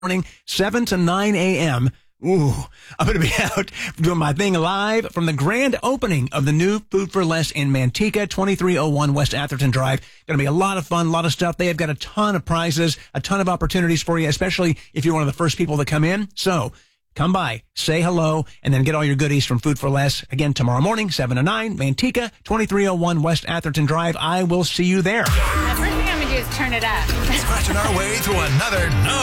morning, 7 to 9 a.m. Ooh, I'm going to be out doing my thing live from the grand opening of the new Food for Less in Manteca, 2301 West Atherton Drive. Going to be a lot of fun, a lot of stuff. They have got a ton of prizes, a ton of opportunities for you, especially if you're one of the first people that come in. So come by, say hello, and then get all your goodies from Food for Less. Again, tomorrow morning, 7 to 9, Manteca, 2301 West Atherton Drive. I will see you there. The first thing I'm going to do is turn it up. Scratching our way through another